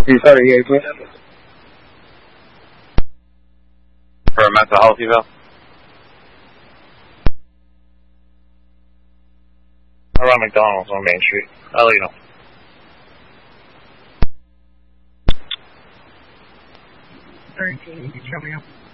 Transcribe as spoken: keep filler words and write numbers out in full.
Sorry, yeah, please. For a mental health eval? Around McDonald's on Main Street. I'll let you know. thirteen, coming up.